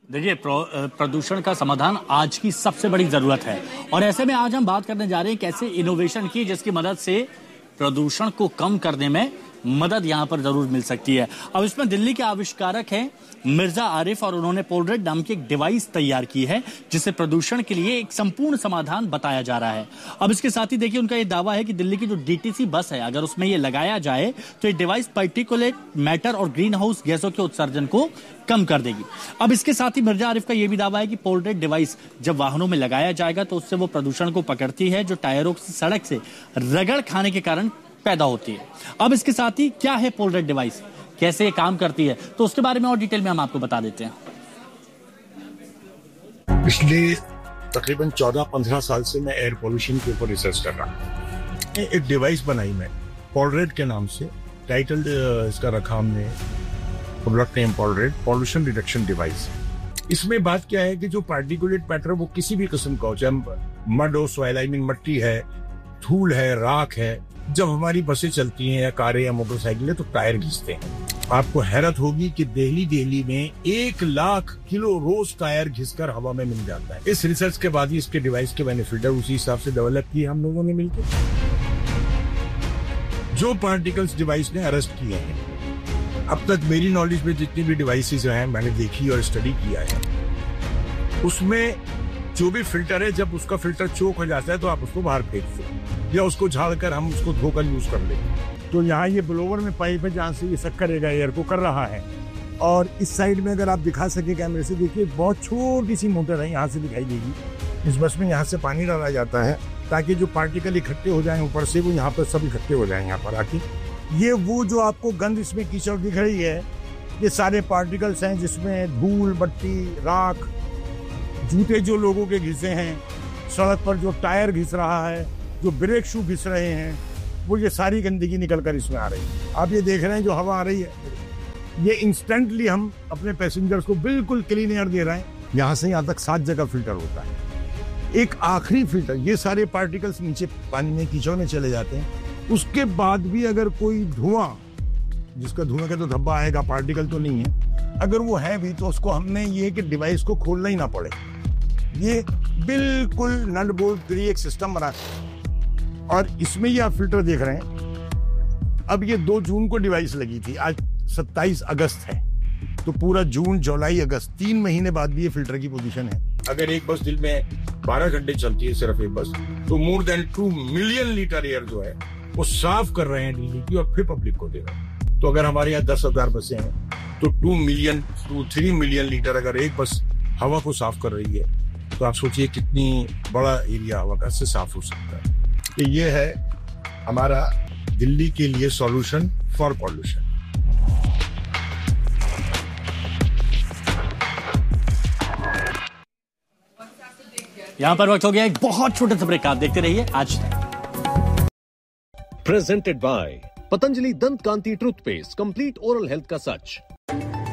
देखिए, प्रदूषण का समाधान आज की सबसे बड़ी जरूरत है और ऐसे में आज हम बात करने जा रहे हैं कैसे इनोवेशन की जिसकी मदद से प्रदूषण को कम करने में मदद यहां पर जरूर मिल सकती है। अब इसमें दिल्ली के आविष्कारक हैं मिर्जा आरिफ और उन्होंने पोलरेड नाम की एक डिवाइस तैयार की है जिससे प्रदूषण के लिए एक संपूर्ण समाधान बताया जा रहा है। अब इसके साथ ही देखिए उनका ये दावा है कि दिल्ली की जो डीटीसी बस है अगर उसमें ये लगाया जाए तो ये डिवाइस पार्टिकुलेट मैटर और ग्रीन हाउस गैसों के उत्सर्जन को कम कर देगी। अब इसके साथ ही मिर्जा आरिफ का यह भी दावा है कि पोलरेड डिवाइस जब वाहनों में लगाया जाएगा तो उससे वो प्रदूषण को पकड़ती है जो टायरों से सड़क से रगड़ खाने के कारण पैदा होती है। अब इसके साथ ही क्या है पोलरेड डिवाइस, कैसे ये काम करती है, तो उसके बारे में और डिटेल में हम आपको बता देते हैं। पिछले तकरीबन 14-15 साल से मैं एयर पोल्यूशन के ऊपर रिसर्च कर रहा हूं। एक डिवाइस बनाई मैं पोलरेड के नाम से, टाइटल इसका रखा हमने product name पोलरेड pollution reduction device. इसमें बात क्या है कि जो पार्टिकुलेट मैटर वो किसी भी किस्म का हो, चाहे मड हो, सॉइल आई मीन मिट्टी है, धूल है, राख है, जब हमारी बसें चलती हैं या कारें या मोटरसाइकिलें तो टायर घिसते हैं। आपको हैरत होगी कि दिल्ली में 1 लाख किलो रोज टायर घिसकर हवा में मिल जाता है। इस रिसर्च के बाद ही इसके डिवाइस के बेनिफिट है उसी हिसाब से डेवलप किए हम लोगों ने मिलकर। जो पार्टिकल्स डिवाइस ने अरेस्ट किए हैं, अब तक मेरी नॉलेज में जितनी भी डिवाइसेस हैं मैंने देखी और स्टडी किया है, उसमें जो भी फिल्टर है जब उसका फिल्टर चोक हो जाता है तो आप उसको बाहर फेंक दो या उसको झाड़कर हम उसको धोकर यूज कर लेंगे। तो यहाँ ये ब्लोवर में पाइप है जहाँ से ये सक करेगा, एयर को कर रहा है। और इस साइड में अगर आप दिखा सके कैमरे से, देखिए बहुत छोटी सी मोटर है, यहाँ से दिखाई देगी। इस बस में यहाँ से पानी डाला जाता है ताकि जो पार्टिकल इकट्ठे हो जाएं ऊपर से वो यहाँ पर सब इकट्ठे हो जाएं यहाँ पर आके। ये वो जो आपको गंद इसमें कीचड़ दिख रही है, ये सारे पार्टिकल्स हैं जिसमें धूल, मट्टी, राख, जूते जो लोगों के घिसे हैं, सड़क पर जो टायर घिस रहा है, जो ब्रेक शू घिस रहे हैं, वो ये सारी गंदगी निकल कर इसमें आ रही है। आप ये देख रहे हैं जो हवा आ रही है, ये इंस्टेंटली हम अपने पैसेंजर्स को बिल्कुल क्लीन एयर दे रहे हैं। यहाँ से यहाँ तक 7 जगह फिल्टर होता है। एक आखिरी फिल्टर, ये सारे पार्टिकल्स नीचे पानी में, कीचड़ में चले जाते हैं। उसके बाद भी अगर कोई धुआं, जिसका धुआं का तो धब्बा आएगा, पार्टिकल तो नहीं है, अगर वो है भी तो उसको हमने ये कि डिवाइस को खोलना ही ना पड़े। ये बिल्कुल नट बोल्ट फ्री एक सिस्टम बना है। और इसमें ये आप फिल्टर देख रहे हैं। अब ये 2 जून को डिवाइस लगी थी, आज 27 अगस्त है, तो पूरा जून, जुलाई, अगस्त 3 महीने बाद भी ये फिल्टर की पोजीशन है। अगर एक बस दिन में 12 घंटे चलती है, सिर्फ एक बस, तो more than 2 million litre air जो है वो साफ कर रहे हैं दिल्ली की और फिर पब्लिक को दे रहे हैं। तो अगर हमारे यहाँ 10,000 बसें हैं तो 3 मिलियन लीटर अगर एक बस हवा को साफ कर रही है तो आप सोचिए कितनी बड़ा एरिया हवा का से साफ हो सकता है। तो ये है हमारा दिल्ली के लिए सॉल्यूशन फॉर पॉल्यूशन। यहां पर वक्त हो गया एक बहुत छोटे से ब्रेक का, आप देखते रहिए आज प्रेजेंटेड बाय पतंजलि दंत कांति टूथपेस्ट, कंप्लीट ओरल हेल्थ का सच।